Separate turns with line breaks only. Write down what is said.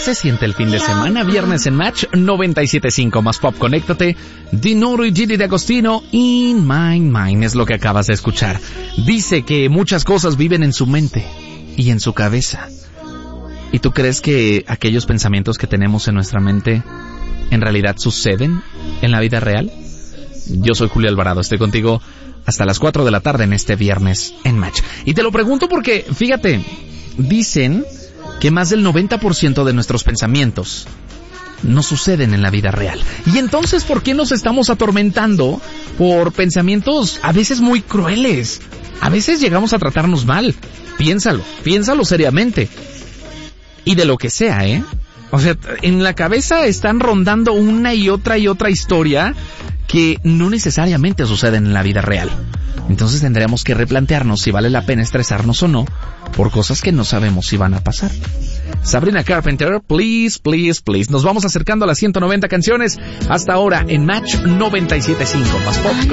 se siente el fin de semana? Viernes en Match 97.5 más pop. Conéctate. Dinoro y Gigi D'Agostino, In My Mind es lo que acabas de escuchar. Dice que muchas cosas viven en su mente y en su cabeza. ¿Y tú crees que aquellos pensamientos que tenemos en nuestra mente en realidad suceden en la vida real? Yo soy Julio Alvarado, estoy contigo hasta las 4 de la tarde en este viernes en Match. Y te lo pregunto porque, fíjate, dicen que más del 90% de nuestros pensamientos no suceden en la vida real. Y entonces, ¿por qué nos estamos atormentando por pensamientos a veces muy crueles? A veces llegamos a tratarnos mal. Piénsalo seriamente. Y de lo que sea, O sea, en la cabeza están rondando una y otra historia que no necesariamente suceden en la vida real. Entonces tendríamos que replantearnos si vale la pena estresarnos o no por cosas que no sabemos si van a pasar. Sabrina Carpenter, Please, Please, Please. Nos vamos acercando a las 190 canciones hasta ahora en Match 97.5. Más pop.